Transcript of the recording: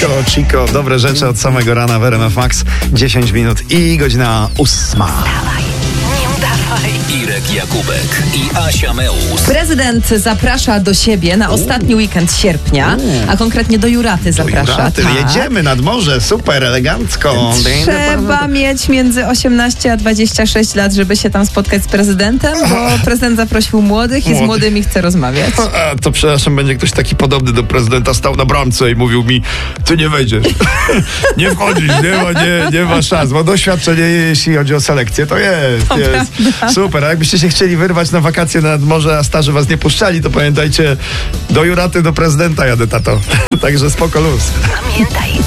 Chico. Dobre rzeczy od samego rana w RMF Max. 10 minut i godzina 8. Irek Jakubek i Asia Meus. Prezydent zaprasza do siebie na ostatni weekend sierpnia, a konkretnie do Juraty zaprasza. Juraty, tak. jedziemy nad morze, super, elegancko. Trzeba mieć między 18 a 26 lat, żeby się tam spotkać z prezydentem, bo prezydent zaprosił młodych i z młodymi chce rozmawiać. A to przepraszam, będzie ktoś taki podobny do prezydenta, stał na bramce i mówił mi, ty nie wejdziesz, nie wchodzisz, nie ma szans, bo doświadczenie, jeśli chodzi o selekcję, to jest. Super, a jakbyście się chcieli wyrwać na wakacje nad morze, a starzy was nie puszczali, to pamiętajcie, do Juraty, do prezydenta jadę, tato. Także spoko luz. Pamiętaj,